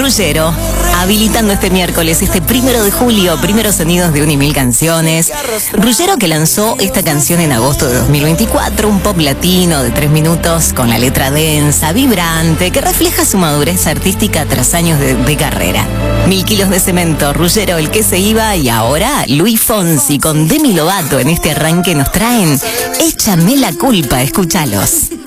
Ruggiero, habilitando este miércoles, este 1 de julio, primeros sonidos de 1 y 1000 canciones. Ruggiero, que lanzó esta canción en agosto de 2024, un pop latino de 3 minutos con la letra densa, vibrante, que refleja su madurez artística tras años de carrera. 1000 kilos de cemento, Ruggiero, el que se iba, y ahora Luis Fonsi con Demi Lovato en este arranque nos traen Échame la culpa, escúchalos.